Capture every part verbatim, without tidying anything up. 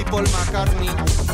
Paul McCartney.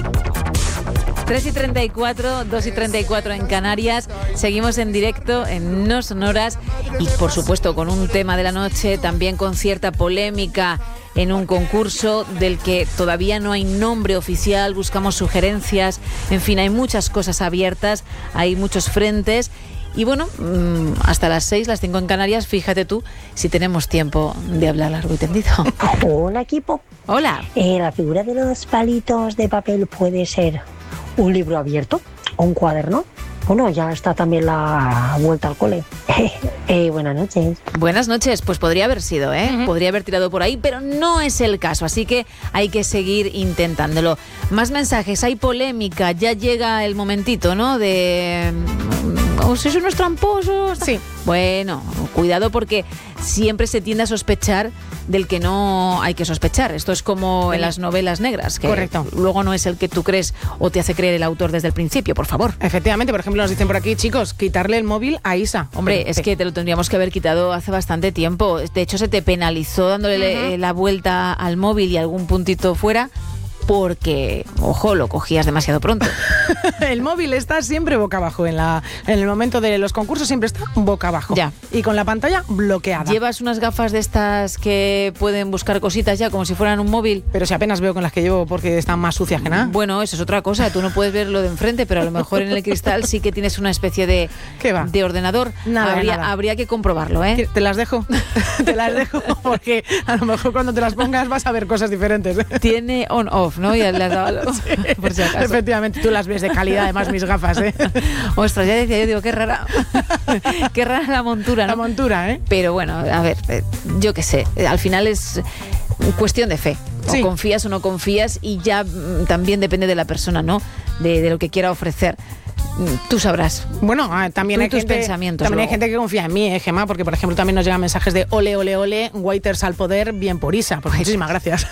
tres y treinta y cuatro, dos y treinta y cuatro en Canarias. Seguimos en directo en No Sonoras y, por supuesto, con un tema de la noche, también con cierta polémica en un concurso del que todavía no hay nombre oficial. Buscamos sugerencias. En fin, hay muchas cosas abiertas, hay muchos frentes. Y bueno, hasta las seis, las cinco en Canarias, fíjate tú si tenemos tiempo de hablar largo y tendido. Hola, equipo. Hola. Eh, la figura de los palitos de papel puede ser un libro abierto o un cuaderno. Bueno, ya está también la vuelta al cole. eh, buenas noches. Buenas noches. Pues podría haber sido, ¿eh? Uh-huh. Podría haber tirado por ahí, pero no es el caso. Así que hay que seguir intentándolo. Más mensajes. Hay polémica. Ya llega el momentito, ¿no? De... ¿O sois unos tramposos? Sí. Bueno, cuidado porque siempre se tiende a sospechar del que no hay que sospechar. Esto es como en las novelas negras, que Correcto. Luego no es el que tú crees o te hace creer el autor desde el principio, por favor. Efectivamente, por ejemplo, nos dicen por aquí, chicos, quitarle el móvil a Isa. Hombre, Pero, es sí. que te lo tendríamos que haber quitado hace bastante tiempo. De hecho, se te penalizó dándole uh-huh. la vuelta al móvil y algún puntito fuera, porque, ojo, lo cogías demasiado pronto. El móvil está siempre boca abajo. En, la, en el momento de los concursos siempre está boca abajo. Ya. Y con la pantalla bloqueada. ¿Llevas unas gafas de estas que pueden buscar cositas ya como si fueran un móvil? Pero si apenas veo con las que llevo porque están más sucias que nada. Bueno, eso es otra cosa. Tú no puedes ver lo de enfrente, pero a lo mejor en el cristal sí que tienes una especie de, ¿Qué va? de ordenador. Nada, habría, nada. habría que comprobarlo, ¿eh? Te las dejo. Te las dejo porque a lo mejor cuando te las pongas vas a ver cosas diferentes. Tiene on-off, ¿no? Ya le has dado algo, sí, por si acaso. Efectivamente, tú las ves de calidad, además mis gafas, ¿eh? Ostras, ya decía yo, digo, qué rara. Qué rara la montura, ¿no? La montura, ¿eh? Pero bueno, a ver, yo qué sé, al final es cuestión de fe. O sí. confías o no confías y ya también depende de la persona, ¿no? De, de lo que quiera ofrecer. Tú sabrás. Bueno, también, hay tus gente, pensamientos también hay luego. gente que confía en mí, ¿eh, Gemma? Porque, por ejemplo, también nos llegan mensajes de ole, ole, ole, waiters al poder, bien por Isa. Pues muchísimas gracias.